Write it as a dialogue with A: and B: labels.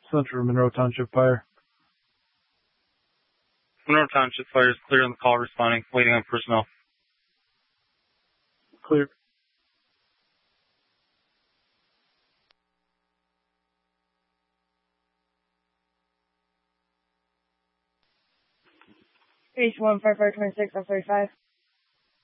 A: Central Monroe Township Fire.
B: Monroe Township Fire is clear on the call, responding, waiting on personnel.
A: Clear.
C: H1 5526 F35.